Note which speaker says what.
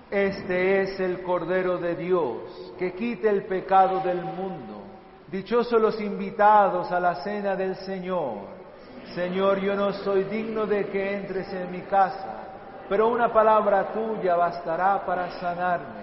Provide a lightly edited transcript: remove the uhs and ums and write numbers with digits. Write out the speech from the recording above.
Speaker 1: Este es el Cordero de Dios, que quita el pecado del mundo. Dichosos los invitados a la cena del Señor. Señor, yo no soy digno de que entres en mi casa, pero una palabra tuya bastará para sanarme.